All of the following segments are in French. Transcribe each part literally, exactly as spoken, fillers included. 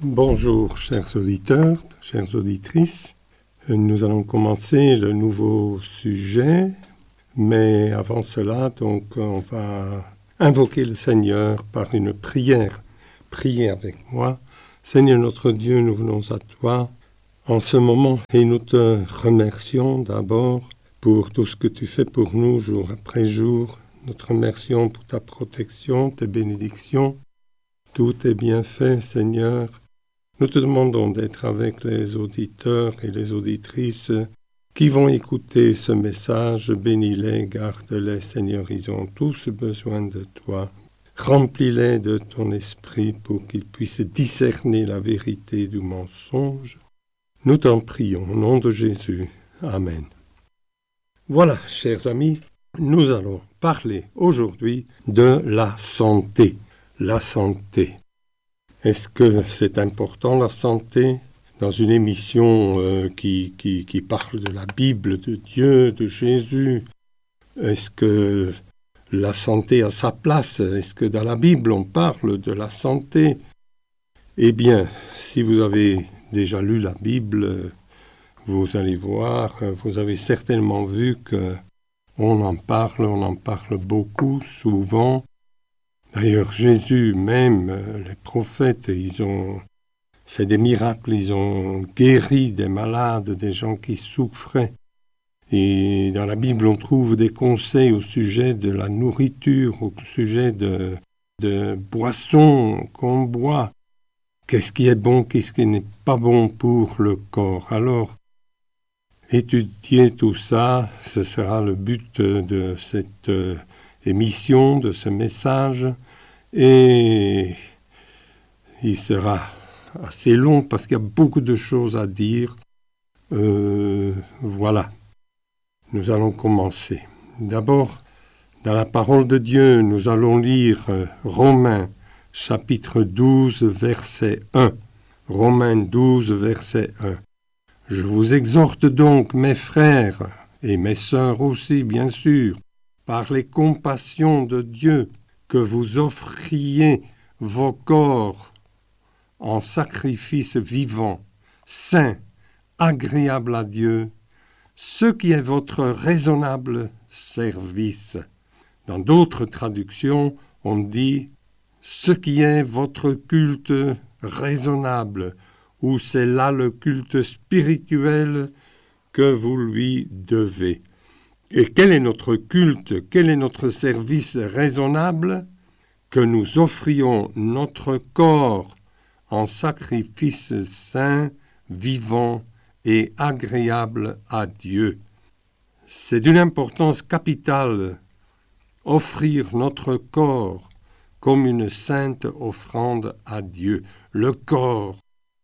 Bonjour chers auditeurs, chères auditrices. Nous allons commencer le nouveau sujet, mais avant cela, donc, on va invoquer le Seigneur par une prière. Priez avec moi. Seigneur notre Dieu, nous venons à toi en ce moment et nous te remercions d'abord pour tout ce que tu fais pour nous jour après jour. Nous te remercions pour ta protection, tes bénédictions. Tout est bien fait, Seigneur. Nous te demandons d'être avec les auditeurs et les auditrices qui vont écouter ce message. Bénis-les, garde-les, Seigneur, ils ont tous besoin de toi. Remplis-les de ton esprit pour qu'ils puissent discerner la vérité du mensonge. Nous t'en prions, au nom de Jésus. Amen. Voilà, chers amis, nous allons parler aujourd'hui de la santé. La santé. Est-ce que c'est important, la santé? Dans une émission euh, qui, qui, qui parle de la Bible, de Dieu, de Jésus, est-ce que la santé a sa place? Est-ce que dans la Bible, on parle de la santé? Eh bien, si vous avez déjà lu la Bible, vous allez voir, vous avez certainement vu qu'on en parle, on en parle beaucoup, souvent. D'ailleurs, Jésus, même, les prophètes, ils ont fait des miracles, ils ont guéri des malades, des gens qui souffraient. Et dans la Bible, on trouve des conseils au sujet de la nourriture, au sujet de, de boissons qu'on boit. Qu'est-ce qui est bon, qu'est-ce qui n'est pas bon pour le corps? Alors, étudier tout ça, ce sera le but de cette euh, émission, de ce message, et il sera assez long parce qu'il y a beaucoup de choses à dire. Euh, voilà, nous allons commencer. D'abord, dans la parole de Dieu, nous allons lire Romains chapitre douze, verset un. Romains douze, verset un. Je vous exhorte donc, mes frères, et mes sœurs aussi, bien sûr, par les compassions de Dieu, que vous offriez vos corps en sacrifice vivant, saint, agréable à Dieu, ce qui est votre raisonnable service. Dans d'autres traductions, on dit ce qui est votre culte raisonnable, ou c'est là le culte spirituel que vous lui devez. Et quel est notre culte, quel est notre service raisonnable? Que nous offrions notre corps en sacrifice saint, vivant et agréable à Dieu. C'est d'une importance capitale, offrir notre corps comme une sainte offrande à Dieu. Le corps,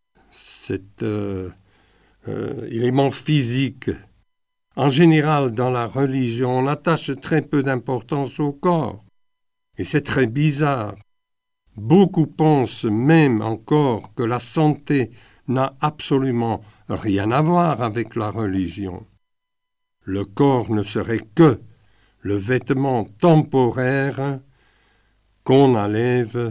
cet euh, euh, élément physique. En général, dans la religion, on attache très peu d'importance au corps. Et c'est très bizarre. Beaucoup pensent même encore que la santé n'a absolument rien à voir avec la religion. Le corps ne serait que le vêtement temporaire qu'on enlève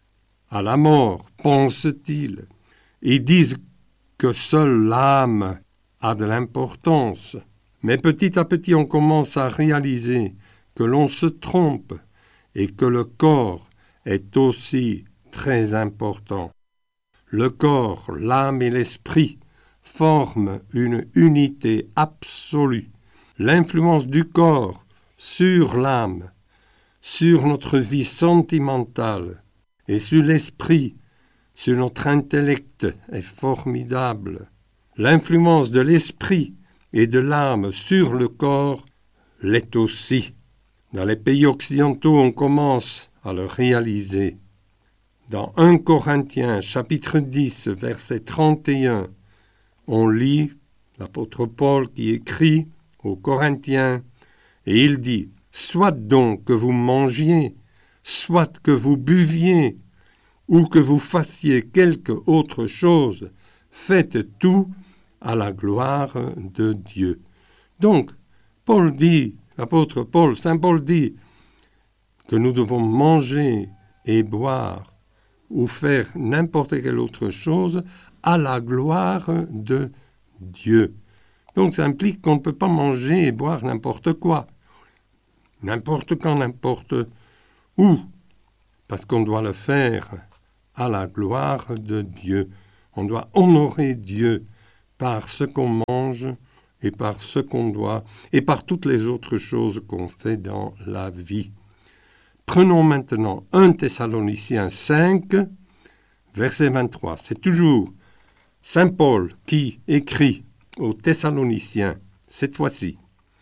à la mort, pense-t-il. Ils disent que seule l'âme a de l'importance. Mais petit à petit, on commence à réaliser que l'on se trompe et que le corps est aussi très important. Le corps, l'âme et l'esprit forment une unité absolue. L'influence du corps sur l'âme, sur notre vie sentimentale et sur l'esprit, sur notre intellect est formidable. L'influence de l'esprit et de l'âme sur le corps l'est aussi. Dans les pays occidentaux, on commence à le réaliser. Dans premier Corinthiens, chapitre dix, verset trente et un, on lit l'apôtre Paul qui écrit aux Corinthiens, et il dit « Soit donc que vous mangiez, soit que vous buviez, ou que vous fassiez quelque autre chose, faites tout à la gloire de Dieu. » Donc, Paul dit, l'apôtre Paul, saint Paul dit que nous devons manger et boire ou faire n'importe quelle autre chose à la gloire de Dieu. Donc ça implique qu'on ne peut pas manger et boire n'importe quoi, n'importe quand, n'importe où, parce qu'on doit le faire à la gloire de Dieu. On doit honorer Dieu par ce qu'on mange et par ce qu'on doit, et par toutes les autres choses qu'on fait dans la vie. Prenons maintenant un Thessaloniciens cinq, verset vingt-trois. C'est toujours Saint Paul qui écrit aux Thessaloniciens, cette fois-ci.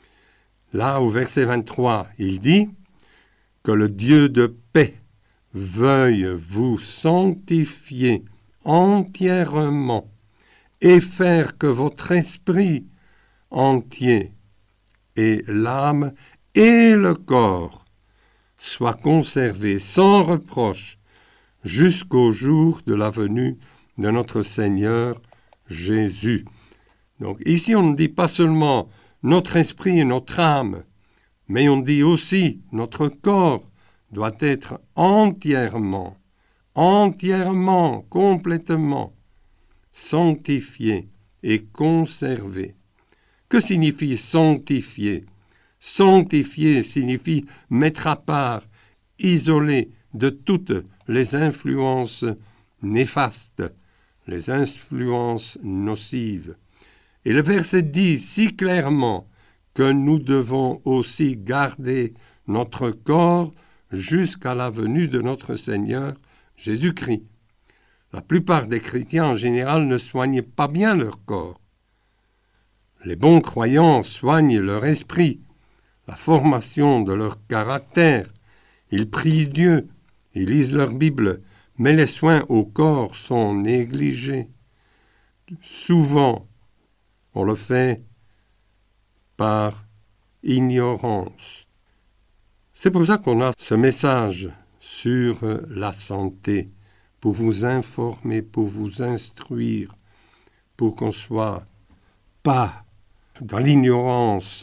Là, au verset vingt-trois, il dit que le Dieu de paix veuille vous sanctifier entièrement et faire que votre esprit entier et l'âme et le corps soient conservés sans reproche jusqu'au jour de la venue de notre Seigneur Jésus. Donc ici, on ne dit pas seulement notre esprit et notre âme, mais on dit aussi notre corps doit être entièrement, entièrement, complètement sanctifié et conservé. Que signifie sanctifier? Sanctifier signifie mettre à part, isoler de toutes les influences néfastes, les influences nocives. Et le verset dit si clairement que nous devons aussi garder notre corps jusqu'à la venue de notre Seigneur Jésus-Christ. La plupart des chrétiens en général ne soignent pas bien leur corps. Les bons croyants soignent leur esprit, la formation de leur caractère. Ils prient Dieu, ils lisent leur Bible, mais les soins au corps sont négligés. Souvent, on le fait par ignorance. C'est pour ça qu'on a ce message sur la santé, pour vous informer, pour vous instruire, pour qu'on ne soit pas dans l'ignorance.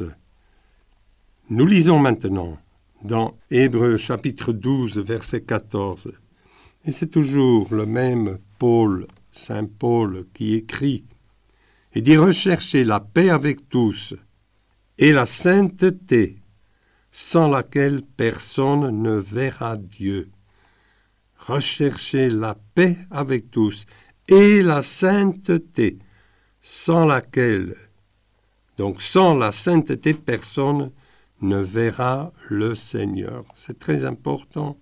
Nous lisons maintenant dans Hébreux chapitre douze, verset quatorze. Et c'est toujours le même Paul, Saint Paul, qui écrit. Il dit « Recherchez la paix avec tous et la sainteté, sans laquelle personne ne verra Dieu. » Recherchez la paix avec tous et la sainteté, sans laquelle, donc sans la sainteté, personne ne verra le Seigneur. C'est très important.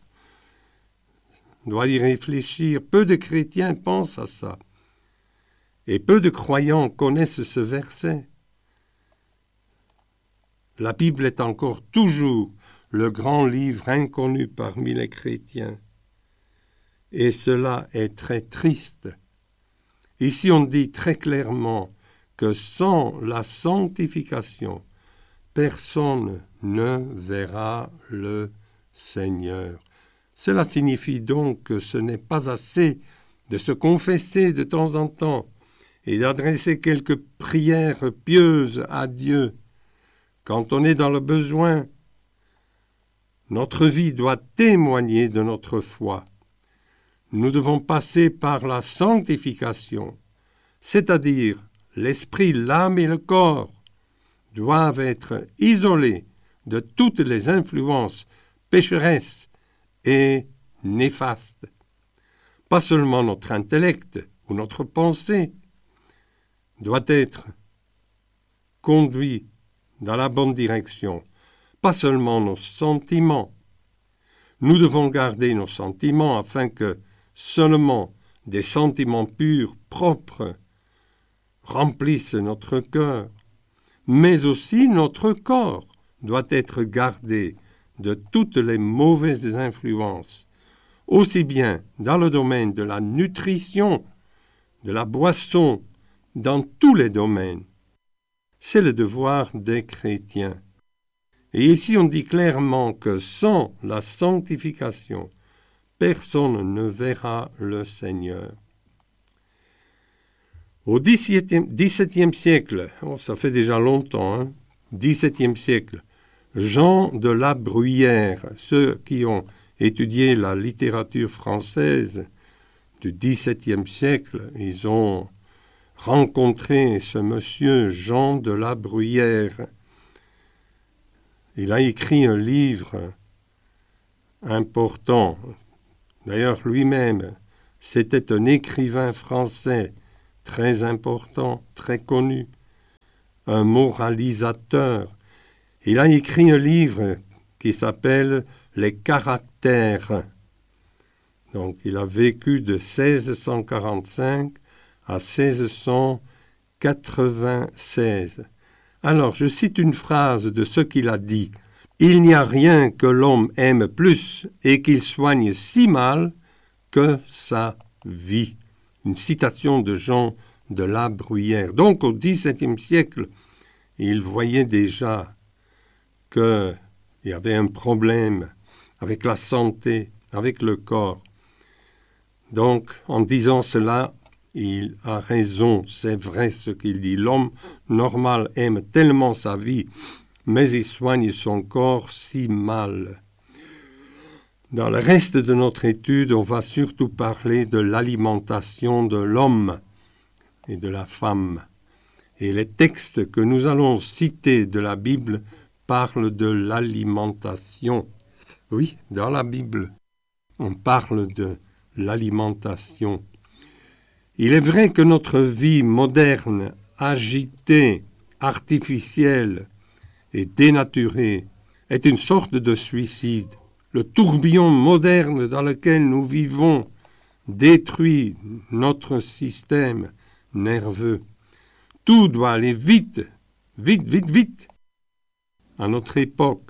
On doit y réfléchir. Peu de chrétiens pensent à ça. Et peu de croyants connaissent ce verset. La Bible est encore toujours le grand livre inconnu parmi les chrétiens. Et cela est très triste. Ici, on dit très clairement que sans la sanctification, personne ne verra le Seigneur. Cela signifie donc que ce n'est pas assez de se confesser de temps en temps et d'adresser quelques prières pieuses à Dieu. Quand on est dans le besoin, notre vie doit témoigner de notre foi. Nous devons passer par la sanctification, c'est-à-dire l'esprit, l'âme et le corps doivent être isolés de toutes les influences pécheresses et néfastes. Pas seulement notre intellect ou notre pensée doit être conduit dans la bonne direction, pas seulement nos sentiments. Nous devons garder nos sentiments afin que seulement des sentiments purs, propres, remplissent notre cœur, mais aussi notre corps doit être gardé de toutes les mauvaises influences, aussi bien dans le domaine de la nutrition, de la boisson, dans tous les domaines. C'est le devoir des chrétiens. Et ici on dit clairement que sans la sanctification, personne ne verra le Seigneur. Au dix-septième siècle, oh, ça fait déjà longtemps, hein, dix-septième siècle, Jean de la Bruyère, ceux qui ont étudié la littérature française du dix-septième siècle, ils ont rencontré ce monsieur Jean de la Bruyère. Il a écrit un livre important. D'ailleurs, lui-même, c'était un écrivain français très important, très connu, un moralisateur. Il a écrit un livre qui s'appelle « Les caractères ». Donc, il a vécu de seize cent quarante-cinq à seize cent quatre-vingt-seize. Alors, je cite une phrase de ce qu'il a dit. « Il n'y a rien que l'homme aime plus et qu'il soigne si mal que sa vie. » Une citation de Jean de la Bruyère. Donc, au dix-septième siècle, il voyait déjà qu'il y avait un problème avec la santé, avec le corps. Donc, en disant cela, il a raison, c'est vrai ce qu'il dit. L'homme normal aime tellement sa vie, mais il soigne son corps si mal. Dans le reste de notre étude, on va surtout parler de l'alimentation de l'homme et de la femme. Et les textes que nous allons citer de la Bible parlent de l'alimentation. Oui, dans la Bible, on parle de l'alimentation. Il est vrai que notre vie moderne, agitée, artificielle et dénaturée est une sorte de suicide. Le tourbillon moderne dans lequel nous vivons détruit notre système nerveux. Tout doit aller vite, vite, vite, vite. À notre époque,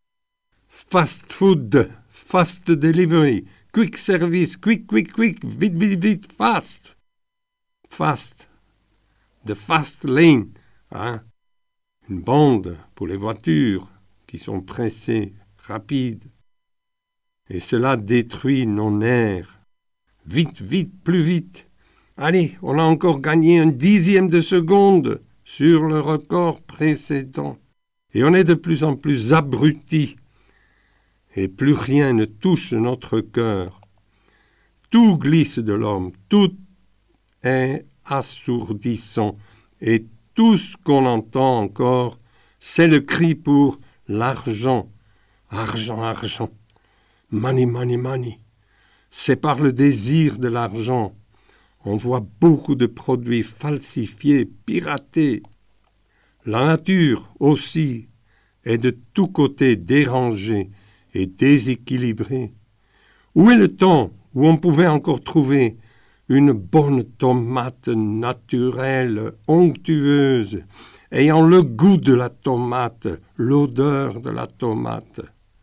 fast food, fast delivery, quick service, quick, quick, quick, vite, vite, vite, fast. Fast, the fast lane, hein? Une bande pour les voitures qui sont pressées, rapides. Et cela détruit nos nerfs. Vite, vite, plus vite. Allez, on a encore gagné un dixième de seconde sur le record précédent. Et on est de plus en plus abrutis. Et plus rien ne touche notre cœur. Tout glisse de l'homme, tout est assourdissant. Et tout ce qu'on entend encore, c'est le cri pour l'argent. Argent, argent. Money, money, money. C'est par le désir de l'argent. On voit beaucoup de produits falsifiés, piratés. La nature aussi est de tous côtés dérangée et déséquilibrée. Où est le temps où on pouvait encore trouver une bonne tomate naturelle, onctueuse, ayant le goût de la tomate, l'odeur de la tomate?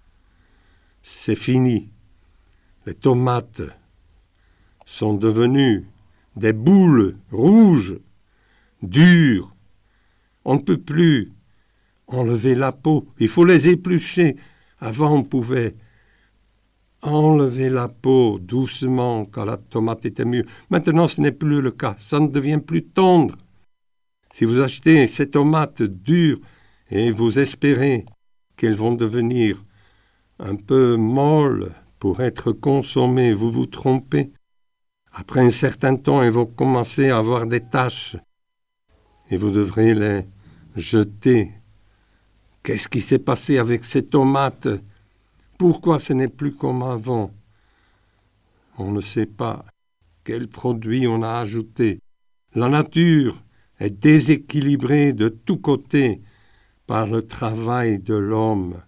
C'est fini. Les tomates sont devenues des boules rouges, dures. On ne peut plus enlever la peau. Il faut les éplucher. Avant, on pouvait enlever la peau doucement quand la tomate était mûre. Maintenant, ce n'est plus le cas. Ça ne devient plus tendre. Si vous achetez ces tomates dures et vous espérez qu'elles vont devenir un peu molles pour être consommées, vous vous trompez. Après un certain temps, elles vont commencer à avoir des taches et vous devrez les jeter. Qu'est-ce qui s'est passé avec ces tomates? Pourquoi ce n'est plus comme avant? On ne sait pas. Quel produit on a ajouté? La nature est déséquilibrée de tous côtés par le travail de l'homme.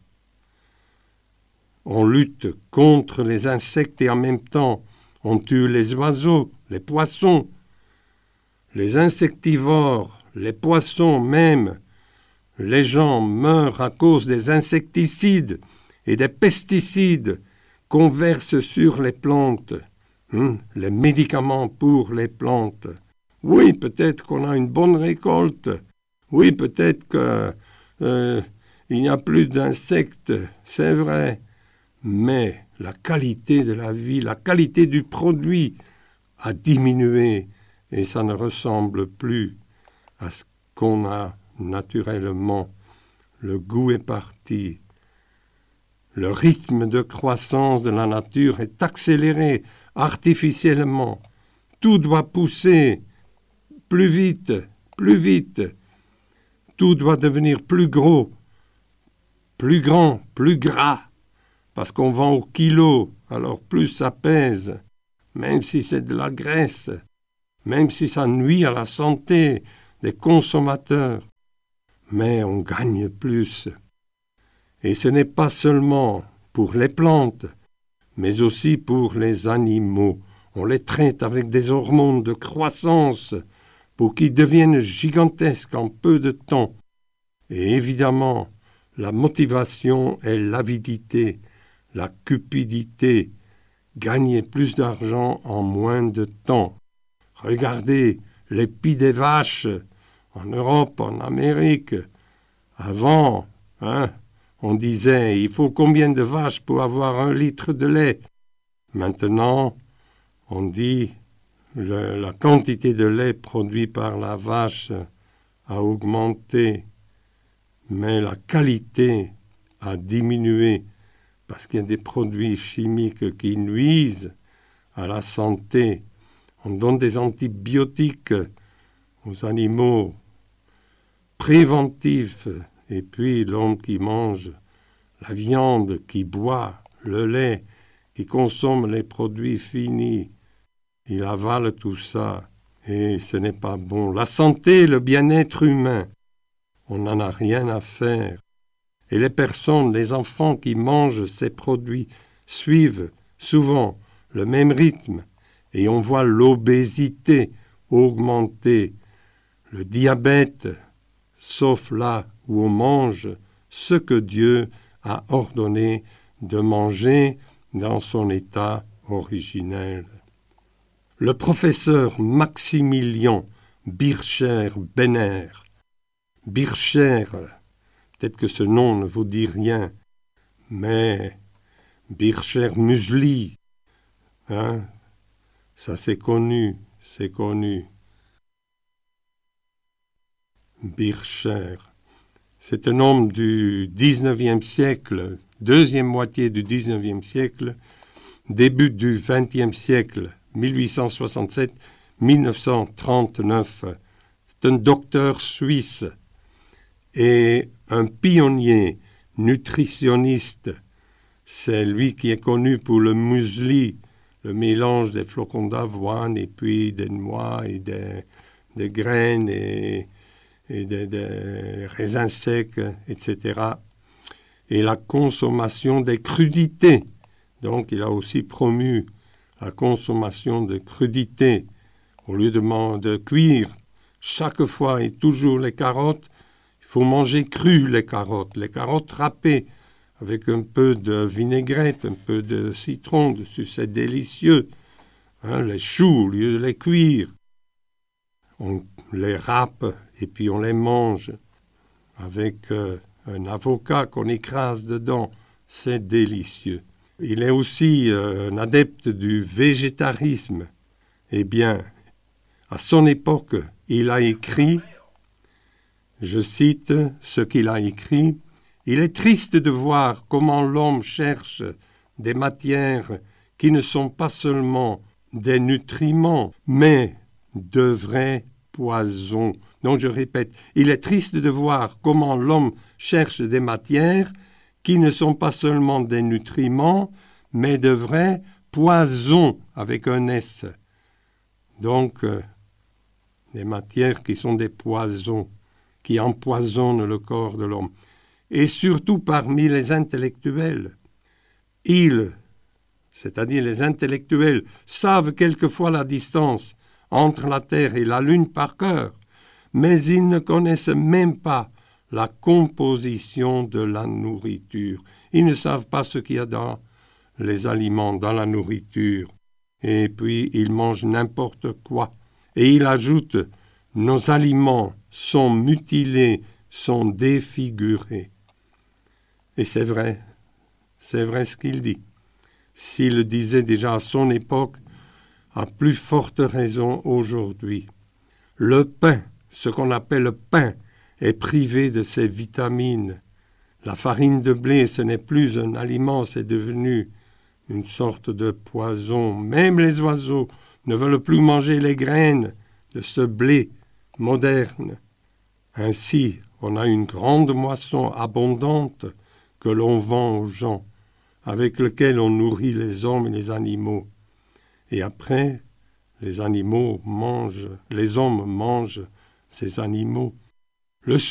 On lutte contre les insectes et en même temps, on tue les oiseaux, les poissons. Les insectivores, les poissons même, les gens meurent à cause des insecticides et des pesticides qu'on verse sur les plantes, hum, les médicaments pour les plantes. Oui, peut-être qu'on a une bonne récolte. Oui, peut-être qu'il euh, n'y a plus d'insectes, c'est vrai. Mais la qualité de la vie, la qualité du produit a diminué et ça ne ressemble plus à ce qu'on a naturellement. Le goût est parti. Le rythme de croissance de la nature est accéléré artificiellement. Tout doit pousser plus vite, plus vite. Tout doit devenir plus gros, plus grand, plus gras, parce qu'on vend au kilo, alors plus ça pèse, même si c'est de la graisse, même si ça nuit à la santé des consommateurs. Mais on gagne plus. Et ce n'est pas seulement pour les plantes, mais aussi pour les animaux. On les traite avec des hormones de croissance pour qu'ils deviennent gigantesques en peu de temps. Et évidemment, la motivation est l'avidité, la cupidité, gagner plus d'argent en moins de temps. Regardez les pies des vaches en Europe, en Amérique. Avant, hein, on disait, il faut combien de vaches pour avoir un litre de lait? Maintenant, on dit, le, la quantité de lait produit par la vache a augmenté, mais la qualité a diminué parce qu'il y a des produits chimiques qui nuisent à la santé. On donne des antibiotiques aux animaux préventifs, et puis l'homme qui mange la viande, qui boit le lait, qui consomme les produits finis, il avale tout ça, et ce n'est pas bon. La santé, le bien-être humain, on n'en a rien à faire. Et les personnes, les enfants qui mangent ces produits suivent souvent le même rythme, et on voit l'obésité augmenter, le diabète, sauf là où on mange ce que Dieu a ordonné de manger dans son état originel. Le professeur Maximilien Bircher-Benner, Bircher, peut-être que ce nom ne vous dit rien, mais Bircher Muesli, hein, ça c'est connu, c'est connu. Bircher, c'est un homme du dix-neuvième siècle, deuxième moitié du dix-neuvième siècle, début du vingtième siècle, mille huit cent soixante-sept à mille neuf cent trente-neuf. C'est un docteur suisse et un pionnier nutritionniste. C'est lui qui est connu pour le muesli, le mélange des flocons d'avoine et puis des noix et des, des graines et, et des, des raisins secs, et cetera. Et la consommation des crudités. Donc il a aussi promu la consommation de crudités. Au lieu de, man- de cuire chaque fois et toujours les carottes, il faut manger cru les carottes, les carottes râpées avec un peu de vinaigrette, un peu de citron dessus, c'est délicieux. Hein, les choux, au lieu de les cuire, on les râpe et puis on les mange avec euh, un avocat qu'on écrase dedans, c'est délicieux. Il est aussi euh, un adepte du végétarisme. Eh bien, à son époque, il a écrit, je cite ce qu'il a écrit, « Il est triste de voir comment l'homme cherche des matières qui ne sont pas seulement des nutriments, mais de vrais poisons. » Donc je répète, il est triste de voir comment l'homme cherche des matières qui ne sont pas seulement des nutriments, mais de vrais poisons avec un S. Donc, euh, des matières qui sont des poisons, qui empoisonnent le corps de l'homme. Et surtout parmi les intellectuels. Ils, c'est-à-dire les intellectuels, savent quelquefois la distance entre la Terre et la Lune par cœur, mais ils ne connaissent même pas la composition de la nourriture. Ils ne savent pas ce qu'il y a dans les aliments, dans la nourriture. Et puis, ils mangent n'importe quoi. Et il ajoute, nos aliments sont mutilés, sont défigurés. Et c'est vrai, c'est vrai ce qu'il dit. S'il le disait déjà à son époque, à plus forte raison aujourd'hui. Le pain, ce qu'on appelle le pain, est privé de ses vitamines. La farine de blé, ce n'est plus un aliment, c'est devenu une sorte de poison. Même les oiseaux ne veulent plus manger les graines de ce blé moderne. Ainsi, on a une grande moisson abondante que l'on vend aux gens, avec lequel on nourrit les hommes et les animaux. Et après, les animaux mangent, les hommes mangent ces animaux. Le